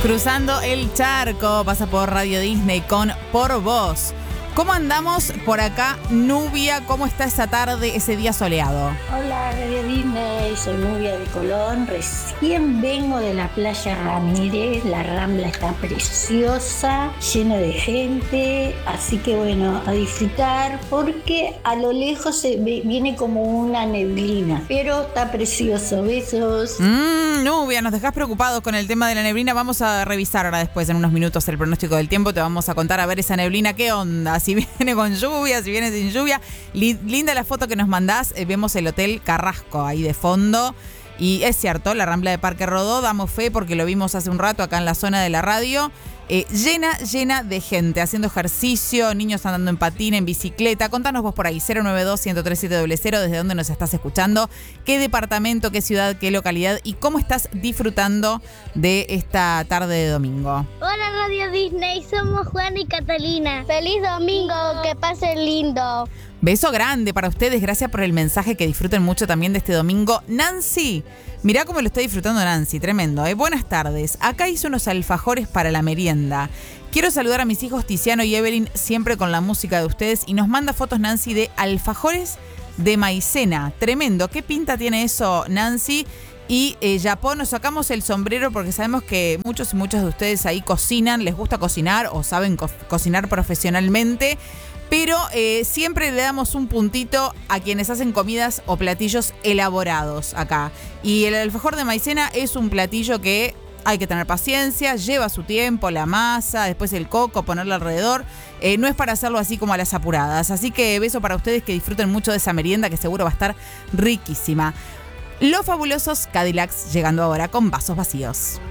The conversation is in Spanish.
Cruzando el charco, pasa por Radio Disney con Por Vos. ¿Cómo andamos por acá, Nubia? ¿Cómo está esa tarde, ese día soleado? Hola, Radio Disney, soy Nubia de Colón. Recién vengo de la playa Ramírez. La Rambla está preciosa, llena de gente. Así que bueno, a disfrutar porque a lo lejos viene como una neblina. Pero está precioso. Besos. Nubia, nos dejás preocupados con el tema de la neblina. Vamos a revisar ahora después, en unos minutos, el pronóstico del tiempo. Te vamos a contar a ver esa neblina, ¿qué onda? Si viene con lluvia, si viene sin lluvia. Linda la foto que nos mandás. Vemos el Hotel Carrasco ahí de fondo. Y es cierto, la Rambla de Parque Rodó, damos fe porque lo vimos hace un rato acá en la zona de la radio. Llena de gente haciendo ejercicio, niños andando en patina, en bicicleta. Contanos vos por ahí, 092-103-700, desde dónde nos estás escuchando, qué departamento, qué ciudad, qué localidad y cómo estás disfrutando de esta tarde de domingo. Hola Radio Disney, somos Juan y Catalina. Feliz domingo, que pasen lindo. Beso grande para ustedes, gracias por el mensaje, que disfruten mucho también de este domingo. Nancy, mirá cómo lo está disfrutando Nancy, tremendo, ¿eh? Buenas tardes, acá hice unos alfajores para la merienda. Quiero saludar a mis hijos Tiziano y Evelyn, siempre con la música de ustedes, y nos manda fotos Nancy de alfajores de maicena. Tremendo, ¿qué pinta tiene eso, Nancy? Y Japón, nos sacamos el sombrero porque sabemos que muchos y muchas de ustedes ahí cocinan, les gusta cocinar o saben cocinar profesionalmente. Pero siempre le damos un puntito a quienes hacen comidas o platillos elaborados acá. Y el alfajor de maicena es un platillo que hay que tener paciencia, lleva su tiempo, la masa, después el coco, ponerlo alrededor. No es para hacerlo así como a las apuradas. Así que beso para ustedes, que disfruten mucho de esa merienda que seguro va a estar riquísima. Los fabulosos Cadillacs llegando ahora con Vasos Vacíos.